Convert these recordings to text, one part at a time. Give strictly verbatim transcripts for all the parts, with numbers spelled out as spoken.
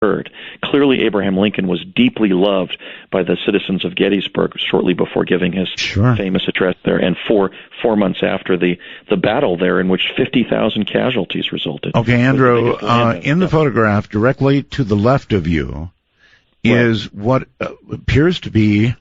heard. Clearly, Abraham Lincoln was deeply loved by the citizens of Gettysburg shortly before giving his sure. famous address there, and four four months after the, the battle there, in which fifty thousand casualties resulted. Okay, Andrew, uh, in the yeah. photograph, directly to the left of you, is right. what uh, appears to be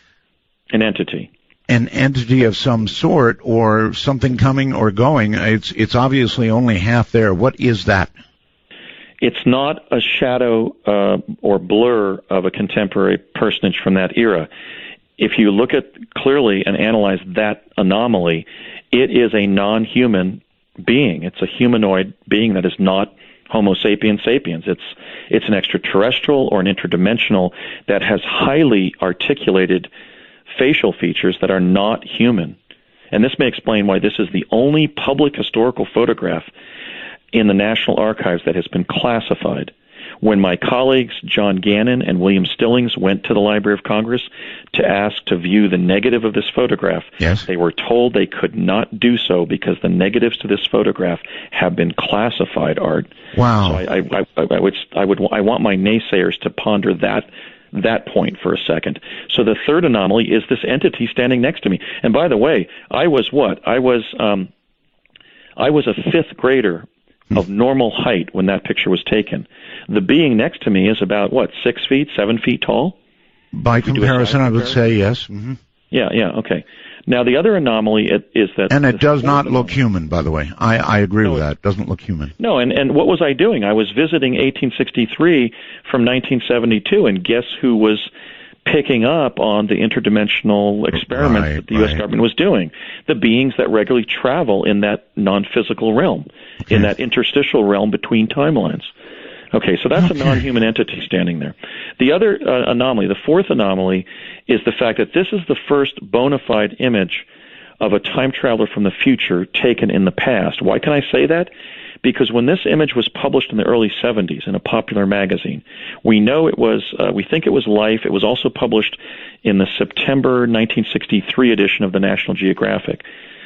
an entity. An entity of some sort, or something coming or going. It's it's obviously only half there. What is that? It's not a shadow uh, or blur of a contemporary personage from that era. If you look at clearly and analyze that anomaly, it is a non-human being. It's a humanoid being that is not Homo sapiens sapiens. It's it's an extraterrestrial or an interdimensional that has highly articulated facial features that are not human. And this may explain why this is the only public historical photograph in the National Archives that has been classified. When my colleagues John Gannon and William Stillings went to the Library of Congress to ask to view the negative of this photograph, yes. they were told they could not do so because the negatives to this photograph have been classified, Art. Wow. So I, I, I, I would, I would, I want my naysayers to ponder that that point for a second. So the third anomaly is this entity standing next to me. And by the way, I was what? I was, um, I was a fifth grader of normal height when that picture was taken. The being next to me is about, what, six feet, seven feet tall? By comparison, I would say yes. Mm-hmm. Yeah, yeah, okay. Now, the other anomaly is that... And it does not look human, by the way. I, I agree no, with that. It doesn't look human. No, and, and what was I doing? I was visiting eighteen sixty-three from nineteen seventy-two, and guess who was picking up on the interdimensional experiments right, that the U S right. government was doing? The beings that regularly travel in that non-physical realm, okay. in that interstitial realm between timelines. Okay, so that's okay. a non-human entity standing there. The other uh, anomaly, the fourth anomaly, is the fact that this is the first bona fide image of a time traveler from the future taken in the past. Why can I say that? Because when this image was published in the early seventies in a popular magazine, we know it was, uh, we think it was Life. It was also published in the September nineteen sixty-three edition of the National Geographic.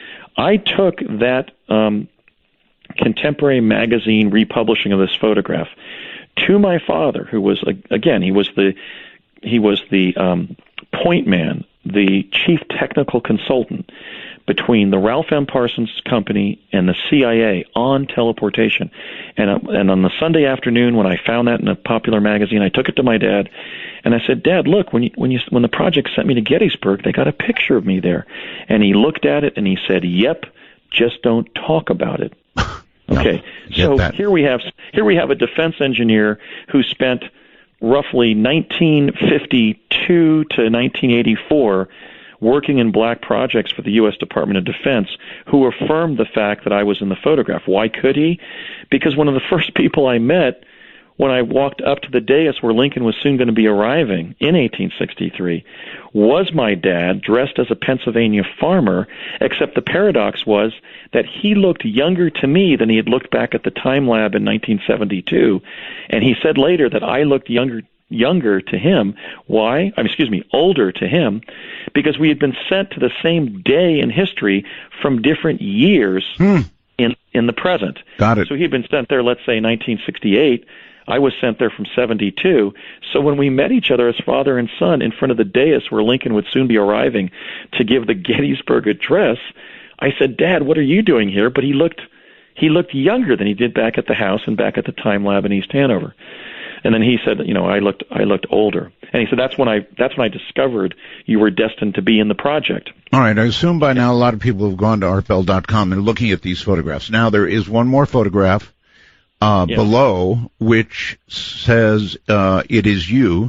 I took that um, contemporary magazine republishing of this photograph to my father, who was, again, he was the he was the um, point man, the chief technical consultant between the Ralph M. Parsons Company and the C I A on teleportation. And uh, and on the Sunday afternoon when I found that in a popular magazine, I took it to my dad, and I said, "Dad, look, when you, when you when the project sent me to Gettysburg, they got a picture of me there." And he looked at it and he said, "Yep, just don't talk about it." Okay, no, so that. here we have here we have a defense engineer who spent roughly nineteen fifty-two to nineteen eighty-four working in black projects for the U S Department of Defense, who affirmed the fact that I was in the photograph. Why could he? Because one of the first people I met when I walked up to the dais where Lincoln was soon going to be arriving in eighteen sixty-three was my dad, dressed as a Pennsylvania farmer, except the paradox was that he looked younger to me than he had looked back at the Time Lab in nineteen seventy-two, and he said later that I looked younger younger to him. Why? I mean, excuse me, older to him, because we had been sent to the same day in history from different years hmm. in in the present. Got it. So he'd been sent there, let's say, nineteen sixty-eight. I was sent there from seventy-two. So when we met each other as father and son in front of the dais where Lincoln would soon be arriving to give the Gettysburg Address, I said, "Dad, what are you doing here?" But he looked he looked younger than he did back at the house and back at the Time Lab in East Hanover. And then he said, you know, I looked I looked older. And he said, that's when I that's when I discovered you were destined to be in the project. All right. I assume by now a lot of people have gone to art bell dot com and looking at these photographs. Now there is one more photograph uh, yes. below which says uh, it is you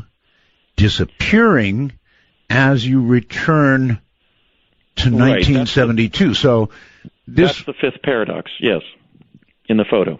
disappearing as you return to right, nineteen seventy-two. That's the, so this that's the fifth paradox, yes, in the photo.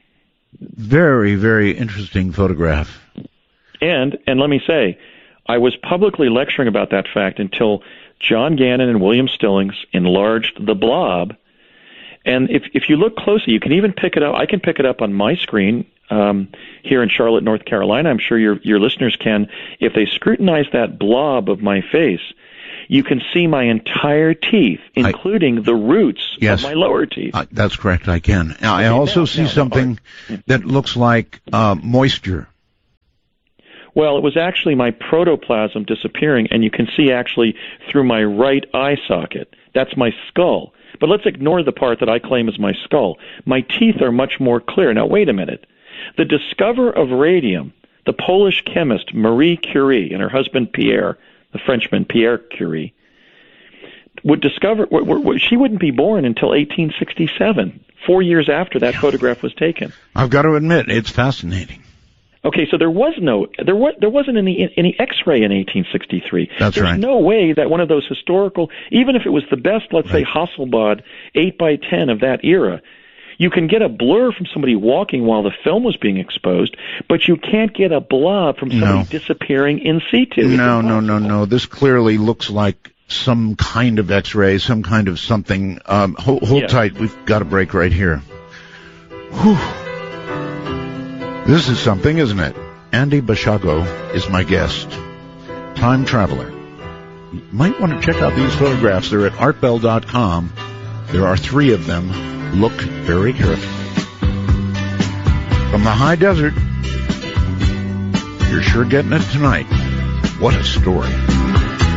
Very, very interesting photograph. And and let me say, I was publicly lecturing about that fact until John Gannon and William Stillings enlarged the blob. And if if you look closely, you can even pick it up. I can pick it up on my screen um, here in Charlotte, North Carolina. I'm sure your your listeners can. If they scrutinize that blob of my face, you can see my entire teeth, including I, the roots yes, of my lower teeth. Uh, that's correct, I can. I okay, also now, see now, something now, that looks like uh, moisture. Well, it was actually my protoplasm disappearing, and you can see actually through my right eye socket. That's my skull. But let's ignore the part that I claim is my skull. My teeth are much more clear. Now, wait a minute. The discoverer of radium, the Polish chemist Marie Curie and her husband Pierre, the Frenchman Pierre Curie, would discover, she wouldn't be born until eighteen sixty-seven, four years after that photograph was taken. I've got to admit, it's fascinating. Okay, so there was no, there was, there wasn't any any X-ray in eighteen sixty-three. That's There's right. no way that one of those historical, even if it was the best, let's right. say Hasselblad eight by ten of that era, you can get a blur from somebody walking while the film was being exposed, but you can't get a blob from somebody no. disappearing in situ. No, no, no, no. This clearly looks like some kind of X-ray, some kind of something. Um, hold hold yeah. tight. We've got a break right here. Whew. This is something, isn't it? Andy Basiago is my guest. Time traveler. You might want to check out these photographs. They're at art bell dot com. There are three of them. Look very carefully. From the high desert, you're sure getting it tonight. What a story.